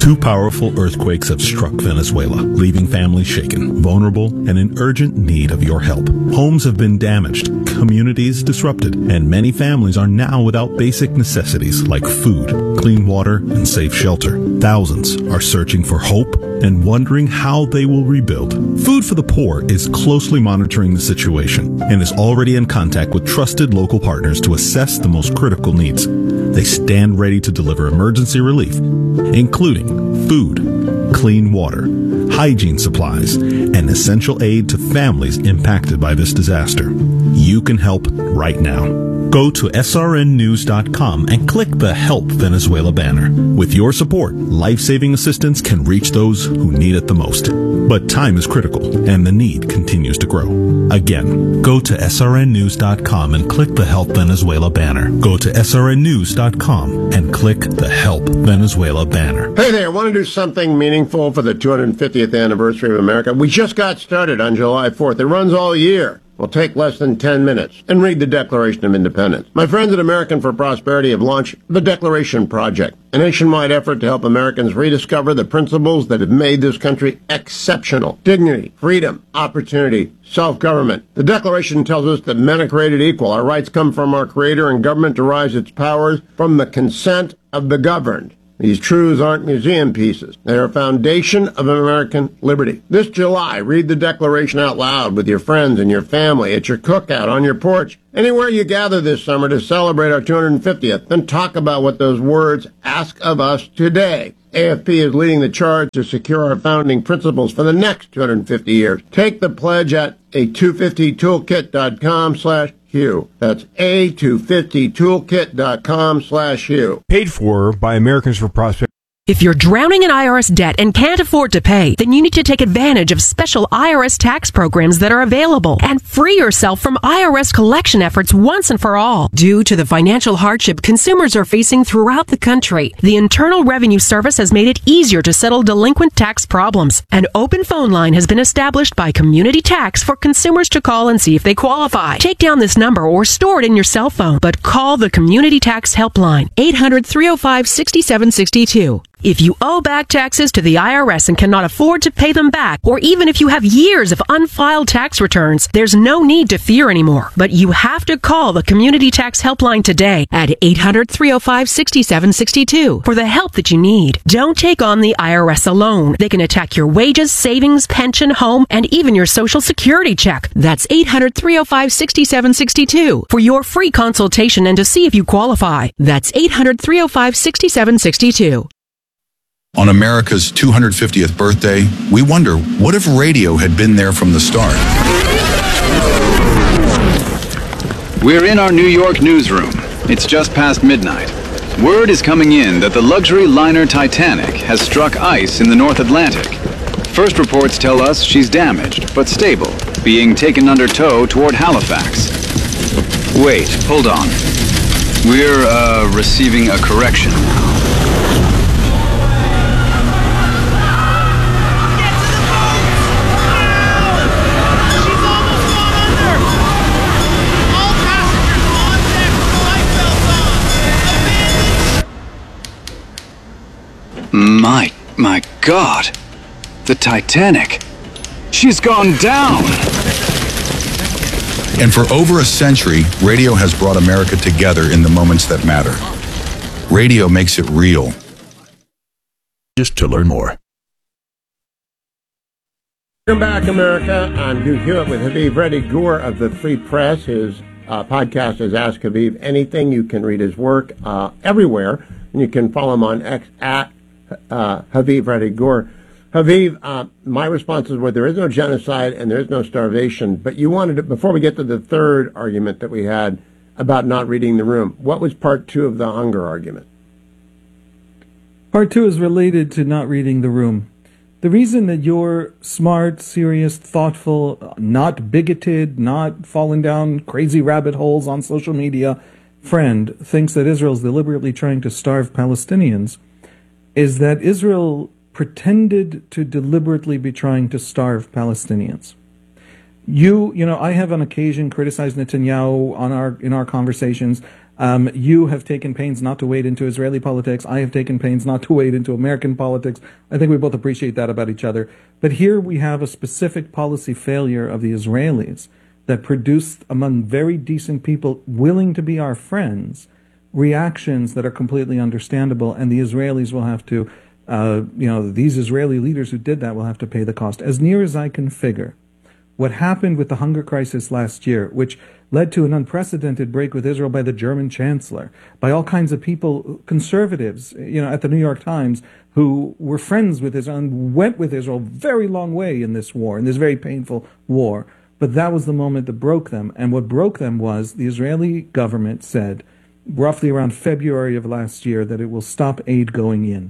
Two powerful earthquakes have struck Venezuela, leaving families shaken, vulnerable, and in urgent need of your help. Homes have been damaged, communities disrupted, and many families are now without basic necessities like food, clean water, and safe shelter. Thousands are searching for hope and wondering how they will rebuild. Food for the Poor is closely monitoring the situation and is already in contact with trusted local partners to assess the most critical needs. They stand ready to deliver emergency relief, including food, clean water, hygiene supplies, and essential aid to families impacted by this disaster. You can help right now. Go to srnnews.com and click the Help Venezuela banner. With your support, life-saving assistance can reach those who need it the most. But time is critical, and the need continues to grow. Again, go to srnnews.com and click the Help Venezuela banner. Go to srnnews.com and click the Help Venezuela banner. Hey there, want to do something meaningful for the 250th anniversary of America? We just got started on July 4th. It runs all year. Will take less than 10 minutes and read the Declaration of Independence. My friends at American for Prosperity have launched the Declaration Project, a nationwide effort to help Americans rediscover the principles that have made this country exceptional. Dignity, freedom, opportunity, self-government. The Declaration tells us that men are created equal. Our rights come from our Creator, and government derives its powers from the consent of the governed. These truths aren't museum pieces. They are a foundation of American liberty. This July, read the Declaration out loud with your friends and your family, at your cookout, on your porch, anywhere you gather this summer to celebrate our 250th. Then talk about what those words ask of us today. AFP is leading the charge to secure our founding principles for the next 250 years. Take the pledge at a250toolkit.com/Hugh. That's a250toolkit.com/Hugh. Paid for by Americans for Prosperity. If you're drowning in IRS debt and can't afford to pay, then you need to take advantage of special IRS tax programs that are available and free yourself from IRS collection efforts once and for all. Due to the financial hardship consumers are facing throughout the country, the Internal Revenue Service has made it easier to settle delinquent tax problems. An open phone line has been established by Community Tax for consumers to call and see if they qualify. Take down this number or store it in your cell phone, but call the Community Tax Helpline, 800-305-6762. If you owe back taxes to the IRS and cannot afford to pay them back, or even if you have years of unfiled tax returns, there's no need to fear anymore. But you have to call the Community Tax Helpline today at 800-305-6762 for the help that you need. Don't take on the IRS alone. They can attack your wages, savings, pension, home, and even your Social Security check. That's 800-305-6762 for your free consultation and to see if you qualify. That's 800-305-6762. On America's 250th birthday, we wonder, what if radio had been there from the start? We're in our New York newsroom. It's just past midnight. Word is coming in that the luxury liner Titanic has struck ice in the North Atlantic. First reports tell us she's damaged, but stable, being taken under tow toward Halifax. Wait, hold on. We're, receiving a correction now. My God, the Titanic, she's gone down. And for over a century, radio has brought America together in the moments that matter. Radio makes it real. Just to learn more. Welcome back, America. I'm Duke Hewitt with Haviv Reddy Gur of the Free Press. His podcast is Ask Haviv Anything. You can read his work everywhere, and you can follow him on X at Haviv Reddy Gur. Haviv, my responses were there is no genocide and there is no starvation, but you wanted to, before we get to the third argument that we had about not reading the room, what was part two of the hunger argument? Part two is related to not reading the room. The reason that you're smart, serious, thoughtful, not bigoted, not falling down crazy rabbit holes on social media friend thinks that Israel's deliberately trying to starve Palestinians is that Israel pretended to deliberately be trying to starve Palestinians. You know, I have on occasion criticized Netanyahu in our conversations. You have taken pains not to wade into Israeli politics. I have taken pains not to wade into American politics. I think we both appreciate that about each other. But here we have a specific policy failure of the Israelis that produced, among very decent people willing to be our friends, reactions that are completely understandable, and the Israelis will have to, these Israeli leaders who did that will have to pay the cost. As near as I can figure, what happened with the hunger crisis last year, which led to an unprecedented break with Israel by the German chancellor, by all kinds of people, conservatives, at the New York Times, who were friends with Israel and went with Israel a very long way in this war, in this very painful war. But that was the moment that broke them. And what broke them was the Israeli government said, roughly around February of last year, that it will stop aid going in.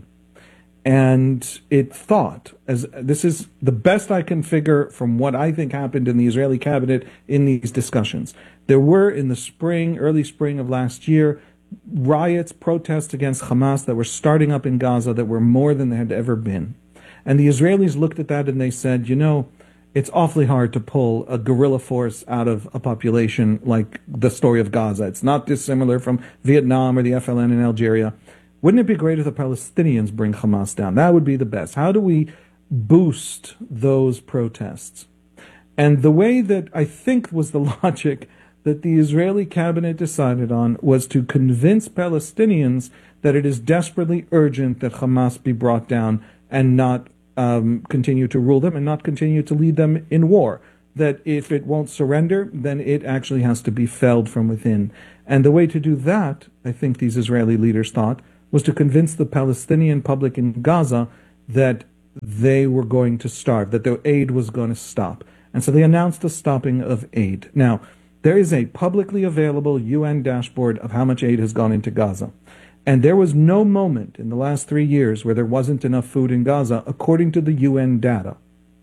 And it thought, as this is the best I can figure from what I think happened in the Israeli cabinet in these discussions. There were, in the spring, early spring of last year, riots, protests against Hamas that were starting up in Gaza that were more than there had ever been. And the Israelis looked at that and they said, it's awfully hard to pull a guerrilla force out of a population like the story of Gaza. It's not dissimilar from Vietnam or the FLN in Algeria. Wouldn't it be great if the Palestinians bring Hamas down? That would be the best. How do we boost those protests? And the way that I think was the logic that the Israeli cabinet decided on was to convince Palestinians that it is desperately urgent that Hamas be brought down and not continue to rule them and not continue to lead them in war. That if it won't surrender, then it actually has to be felled from within. And the way to do that, I think these Israeli leaders thought, was to convince the Palestinian public in Gaza that they were going to starve, that their aid was going to stop. And so they announced the stopping of aid. Now, there is a publicly available UN dashboard of how much aid has gone into Gaza. And there was no moment in the last 3 years where there wasn't enough food in Gaza, according to the UN data.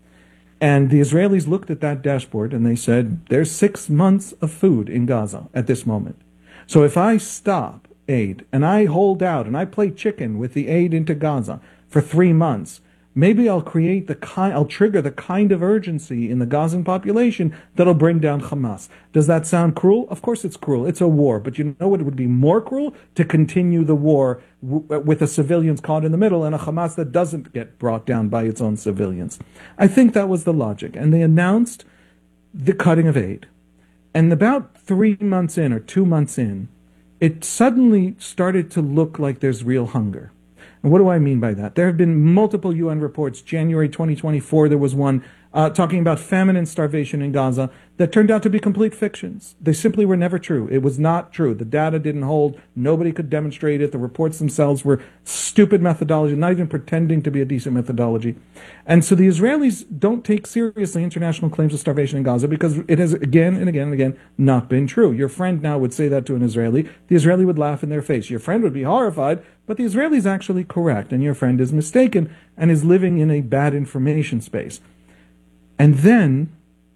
And the Israelis looked at that dashboard and they said, there's 6 months of food in Gaza at this moment. So if I stop aid and I hold out and I play chicken with the aid into Gaza for 3 months, maybe I'll trigger the kind of urgency in the Gazan population that'll bring down Hamas. Does that sound cruel? Of course it's cruel. It's a war. But you know what would be more cruel? To continue the war with the civilians caught in the middle and a Hamas that doesn't get brought down by its own civilians. I think that was the logic. And they announced the cutting of aid. And about 3 months in or 2 months in, it suddenly started to look like there's real hunger. And what do I mean by that? There have been multiple UN reports. January 2024, there was one talking about famine and starvation in Gaza that turned out to be complete fictions. They simply were never true. It was not true. The data didn't hold. Nobody could demonstrate it. The reports themselves were stupid methodology, not even pretending to be a decent methodology. And so the Israelis don't take seriously international claims of starvation in Gaza because it has again and again and again not been true. Your friend now would say that to an Israeli. The Israeli would laugh in their face. Your friend would be horrified, but the Israeli is actually correct, and your friend is mistaken and is living in a bad information space. And then,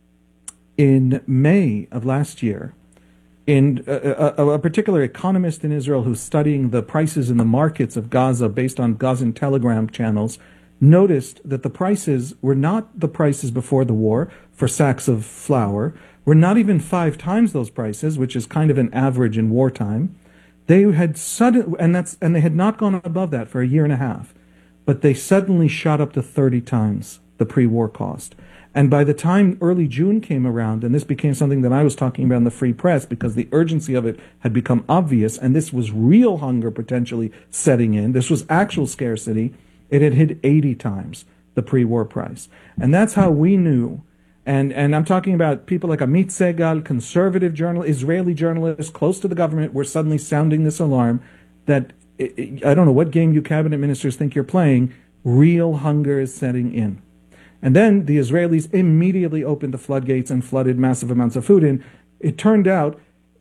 in May of last year, a particular economist in Israel who's studying the prices in the markets of Gaza based on Gazan telegram channels noticed that the prices were not the prices before the war for sacks of flour, were not even 5 times those prices, which is kind of an average in wartime. They had they had not gone above that for a year and a half, but they suddenly shot up to 30 times the pre-war cost. And by the time early June came around, and this became something that I was talking about in the Free Press because the urgency of it had become obvious, and this was real hunger potentially setting in, this was actual scarcity, it had hit 80 times the pre-war price. And that's how we knew, and I'm talking about people like Amit Segal, conservative Israeli journalists close to the government, were suddenly sounding this alarm that, I don't know what game you cabinet ministers think you're playing, real hunger is setting in. And then the Israelis immediately opened the floodgates and flooded massive amounts of food in. It turned out,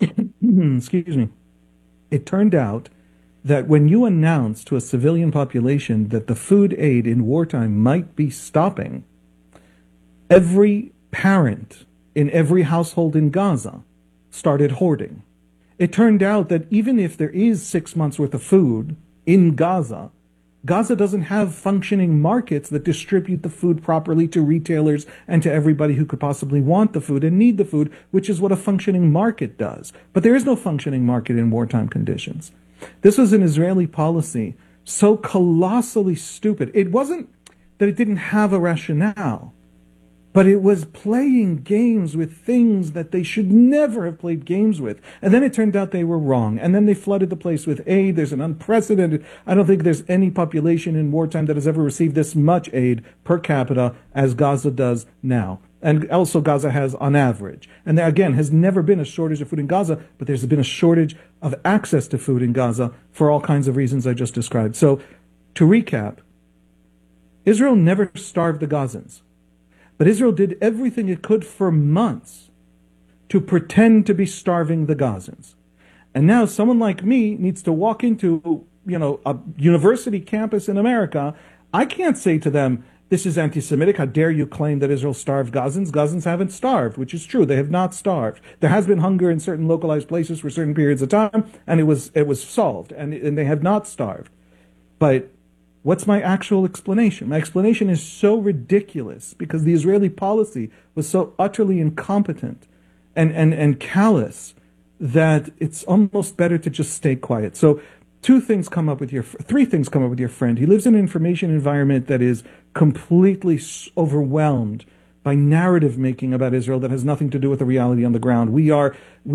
it turned out that when you announce to a civilian population that the food aid in wartime might be stopping, every parent in every household in Gaza started hoarding. It turned out that even if there is 6 months worth of food in Gaza, Gaza doesn't have functioning markets that distribute the food properly to retailers and to everybody who could possibly want the food and need the food, which is what a functioning market does. But there is no functioning market in wartime conditions. This was an Israeli policy so colossally stupid. It wasn't that it didn't have a rationale, but it was playing games with things that they should never have played games with. And then it turned out they were wrong. And then they flooded the place with aid. There's an unprecedented, I don't think there's any population in wartime that has ever received this much aid per capita as Gaza does now. And also Gaza has on average. And there, again, has never been a shortage of food in Gaza, but there's been a shortage of access to food in Gaza for all kinds of reasons I just described. So to recap, Israel never starved the Gazans. But Israel did everything it could for months to pretend to be starving the Gazans. And now someone like me needs to walk into, a university campus in America. I can't say to them, this is anti-Semitic. How dare you claim that Israel starved Gazans? Gazans haven't starved, which is true. They have not starved. There has been hunger in certain localized places for certain periods of time, and it was solved, and they have not starved. But what's my actual explanation? My explanation is so ridiculous because the Israeli policy was so utterly incompetent and callous that it's almost better to just stay quiet. So three things come up with your friend. He lives in an information environment that is completely overwhelmed by narrative making about Israel that has nothing to do with the reality on the ground. We are,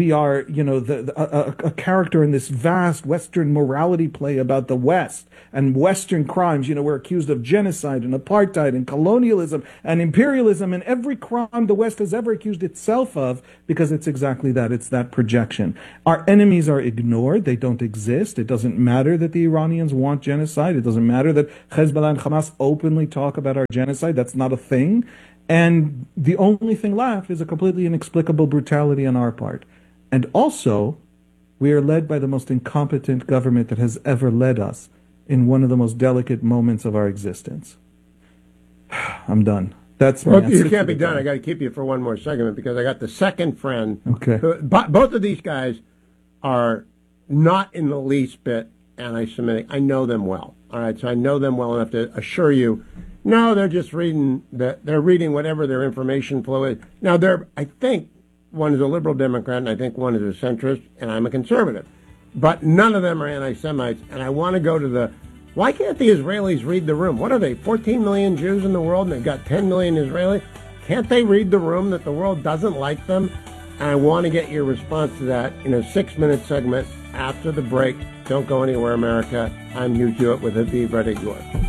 a character in this vast Western morality play about the West and Western crimes. We're accused of genocide and apartheid and colonialism and imperialism and every crime the West has ever accused itself of, because it's exactly that. It's that projection. Our enemies are ignored. They don't exist. It doesn't matter that the Iranians want genocide. It doesn't matter that Hezbollah and Hamas openly talk about our genocide. That's not a thing. And the only thing left is a completely inexplicable brutality on our part. And also, we are led by the most incompetent government that has ever led us in one of the most delicate moments of our existence. I'm done. That's my answer. You can't be done. I got to keep you for one more segment because I got the second friend. Okay. Both of these guys are not in the least bit anti-Semitic. I know them well. All right, so I know them well enough to assure you. No, they're just reading they're reading whatever their information flow is. Now, I think one is a liberal Democrat, and I think one is a centrist, and I'm a conservative. But none of them are anti-Semites, and I want to go to why can't the Israelis read the room? What are they, 14 million Jews in the world, and they've got 10 million Israelis? Can't they read the room that the world doesn't like them? And I want to get your response to that in a 6-minute segment after the break. Don't go anywhere, America. I'm Hugh Hewitt with Aviv Redigor.